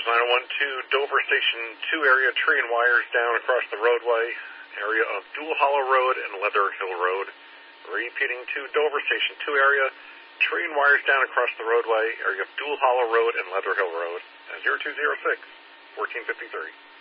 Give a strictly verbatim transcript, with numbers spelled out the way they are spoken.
nine oh one two, Dover Station two area, tree and wires down across the roadway, area of Dual Hollow Road and Leather Hill Road. Repeating to Dover Station two area, tree and wires down across the roadway, area of Dual Hollow Road and Leather Hill Road, zero two zero six, one four five three.